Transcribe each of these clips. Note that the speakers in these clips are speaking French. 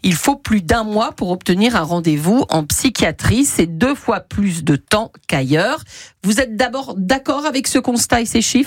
il faut plus d'1 mois pour obtenir un rendez-vous en psychiatrie. C'est 2 fois plus de temps qu'ailleurs. Vous êtes d'abord d'accord avec ce constat et ces chiffres ?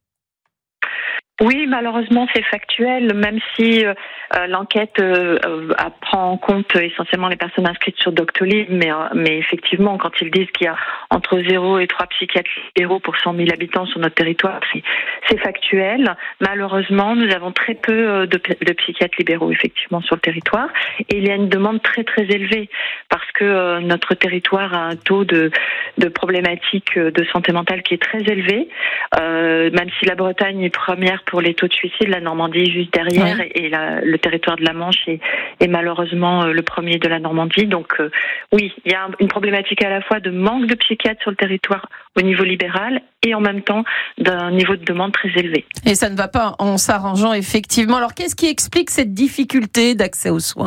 Oui, malheureusement, c'est factuel, même si l'enquête prend en compte essentiellement les personnes inscrites sur Doctolib, mais effectivement, quand ils disent qu'il y a entre 0 et 3 psychiatres libéraux pour 100 000 habitants sur notre territoire, c'est factuel. Malheureusement, nous avons très peu de psychiatres libéraux, effectivement, sur le territoire, et il y a une demande très très élevée, parce que notre territoire a un taux de problématiques de santé mentale qui est très élevé, même si la Bretagne est première pour les taux de suicide, la Normandie est juste derrière, oui. Et le territoire de la Manche est malheureusement le premier de la Normandie. Donc oui, il y a une problématique à la fois de manque de psychiatres sur le territoire au niveau libéral et en même temps d'un niveau de demande très élevé. Et ça ne va pas en s'arrangeant effectivement. Alors qu'est-ce qui explique cette difficulté d'accès aux soins ?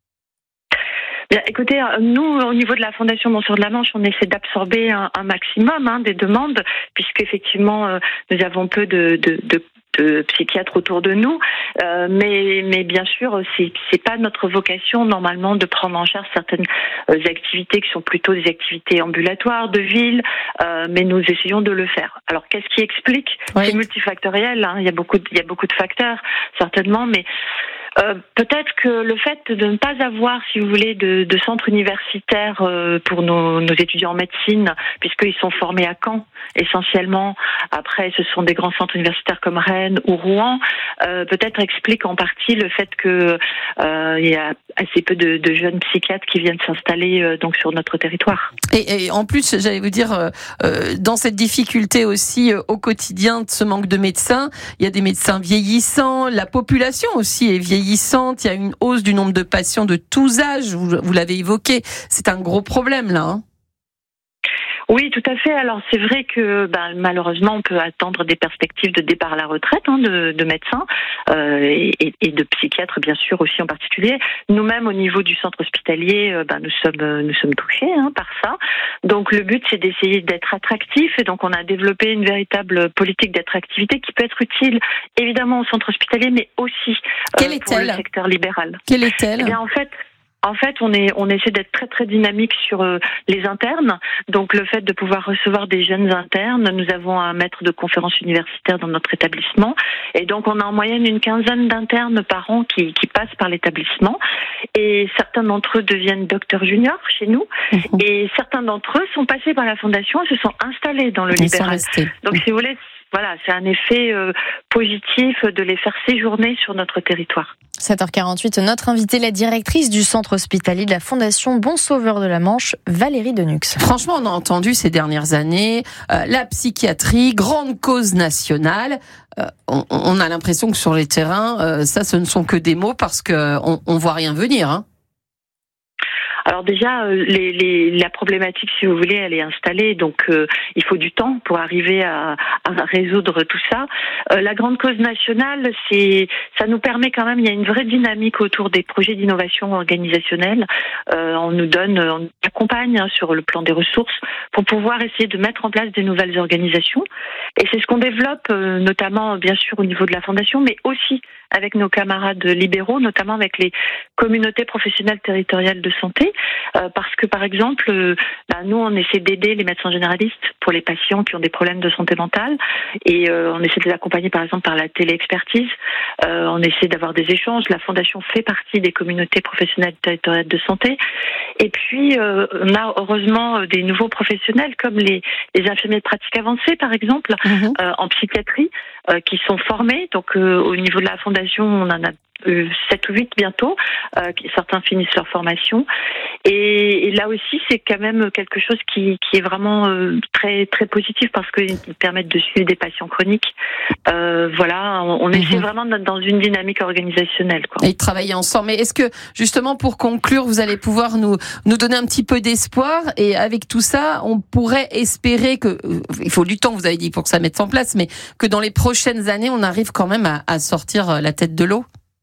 Bien, écoutez, nous, au niveau de la Fondation Montsûrs de la Manche, on essaie d'absorber un maximum des demandes, puisqu'effectivement, nous avons peu de psychiatres autour de nous, mais bien sûr, c'est pas notre vocation normalement de prendre en charge certaines activités qui sont plutôt des activités ambulatoires de ville, mais nous essayons de le faire. Alors, qu'est-ce qui explique ? Oui. C'est multifactoriel, il y a beaucoup de facteurs certainement, mais peut-être que le fait de ne pas avoir, si vous voulez, de centre universitaire pour nos étudiants en médecine, puisqu'ils sont formés à Caen essentiellement. Après, ce sont des grands centres universitaires comme Rennes ou Rouen. Peut-être explique en partie le fait que il y a assez peu de jeunes psychiatres qui viennent s'installer donc sur notre territoire. Et en plus, j'allais vous dire, dans cette difficulté aussi au quotidien de ce manque de médecins, il y a des médecins vieillissants, la population aussi est vieillissante, il y a une hausse du nombre de patients de tous âges, vous l'avez évoqué, c'est un gros problème là. Oui, tout à fait. Alors c'est vrai que malheureusement on peut attendre des perspectives de départ à la retraite de médecins et de psychiatres bien sûr aussi en particulier. Nous-mêmes au niveau du centre hospitalier, nous sommes touchés par ça. Donc le but c'est d'essayer d'être attractif et donc on a développé une véritable politique d'attractivité qui peut être utile évidemment au centre hospitalier mais aussi pour le secteur libéral. Quelle est-elle ? Eh bien en fait, on essaie d'être très très dynamique sur les internes. Donc le fait de pouvoir recevoir des jeunes internes, nous avons un maître de conférences universitaires dans notre établissement et donc on a en moyenne une 15aine d'internes par an qui passent par l'établissement et certains d'entre eux deviennent docteurs juniors chez nous et certains d'entre eux sont passés par la fondation et se sont installés dans le libéral. Donc si vous voulez, voilà, c'est un effet positif de les faire séjourner sur notre territoire. 7h48, notre invitée, la directrice du centre hospitalier de la Fondation Bon Sauveur de la Manche, Valérie Denux. Franchement, on a entendu ces dernières années la psychiatrie, grande cause nationale. On a l'impression que sur les terrains, ce ne sont que des mots parce qu'on voit rien venir. Alors déjà, la problématique, si vous voulez, elle est installée, donc il faut du temps pour arriver à résoudre tout ça. La grande cause nationale, ça nous permet quand même, il y a une vraie dynamique autour des projets d'innovation organisationnelle. On nous accompagne sur le plan des ressources pour pouvoir essayer de mettre en place des nouvelles organisations. Et c'est ce qu'on développe, notamment bien sûr au niveau de la Fondation, mais aussi avec nos camarades libéraux, notamment avec les communautés professionnelles territoriales de santé, parce que par exemple, nous on essaie d'aider les médecins généralistes pour les patients qui ont des problèmes de santé mentale, et on essaie de les accompagner par exemple par la téléexpertise, on essaie d'avoir des échanges, la Fondation fait partie des communautés professionnelles territoriales de santé, et puis on a heureusement des nouveaux professionnels comme les infirmiers de pratique avancée par exemple, en psychiatrie, qui sont formés, donc au niveau de la Fondation on en a 7 ou 8 bientôt, certains finissent leur formation et là aussi c'est quand même quelque chose qui est vraiment très très positif parce qu'ils permettent de suivre des patients chroniques. Voilà, on essaie vraiment d'être dans une dynamique organisationnelle, quoi. Et travailler ensemble. Mais est-ce que justement pour conclure, vous allez pouvoir nous donner un petit peu d'espoir et avec tout ça, on pourrait espérer que il faut du temps, vous avez dit, pour que ça mette en place, mais que dans les prochaines années, on arrive quand même à sortir la tête de l'eau?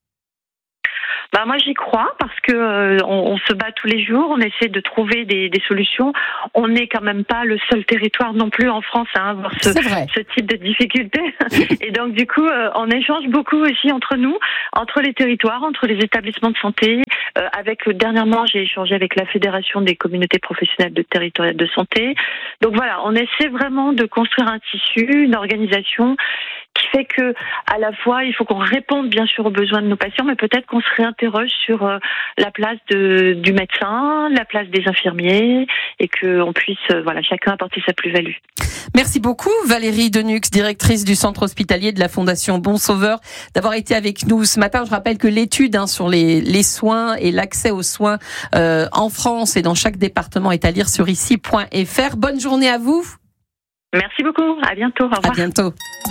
Moi j'y crois parce que on se bat tous les jours, on essaie de trouver des solutions. On n'est quand même pas le seul territoire non plus en France à avoir ce type de difficultés. Et donc du coup on échange beaucoup aussi entre nous, entre les territoires, entre les établissements de santé, Dernièrement, j'ai échangé avec la Fédération des communautés professionnelles territoriales de santé. Donc voilà, on essaie vraiment de construire un tissu, une organisation qui fait que, à la fois, il faut qu'on réponde bien sûr aux besoins de nos patients, mais peut-être qu'on se réinterroge sur la place du médecin, la place des infirmiers, et qu'on puisse, chacun apporter sa plus-value. Merci beaucoup Valérie Denux, directrice du centre hospitalier de la Fondation Bon Sauveur, d'avoir été avec nous ce matin. Je rappelle que l'étude sur les soins et l'accès aux soins en France et dans chaque département est à lire sur ici.fr. Bonne journée à vous. Merci beaucoup. À bientôt. Au revoir. À bientôt.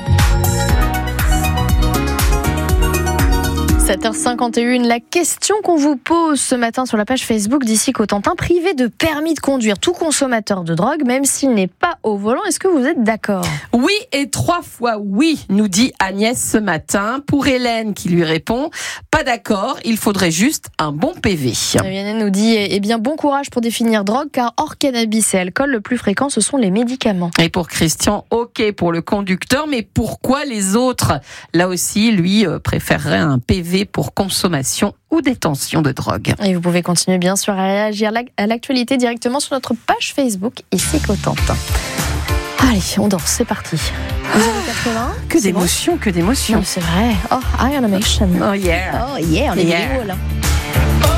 7h51, la question qu'on vous pose ce matin sur la page Facebook d'Ici Cotentin, privé de permis de conduire tout consommateur de drogue, même s'il n'est pas au volant, est-ce que vous êtes d'accord ? Oui, et 3 fois oui, nous dit Agnès ce matin. Pour Hélène qui lui répond, pas d'accord, il faudrait juste un bon PV. Vianney nous dit, bon courage pour définir drogue, car hors cannabis et alcool, le plus fréquent, ce sont les médicaments. Et pour Christian, ok pour le conducteur, mais pourquoi les autres ? Là aussi, lui préférerait un PV pour consommation ou détention de drogue. Et vous pouvez continuer bien sûr à réagir à l'actualité directement sur notre page Facebook Ici Cotentin. Allez, on danse, c'est parti. Vous avez 80 ? Que d'émotions, que d'émotions. C'est vrai. Oh, Iron Nation. Oh yeah. Oh yeah, on est bien là.